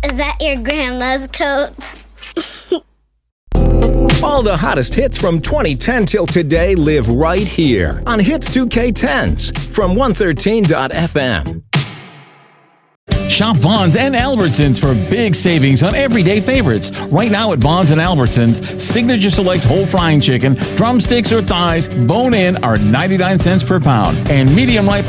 Is that your grandma's coat? All the hottest hits from 2010 till today live right here on Hits 2K10s from 113.fm. Shop Vons and Albertsons for big savings on everyday favorites. Right now at Vons and Albertsons, Signature Select whole frying chicken, drumsticks or thighs, bone-in are 99 cents per pound. And medium ripe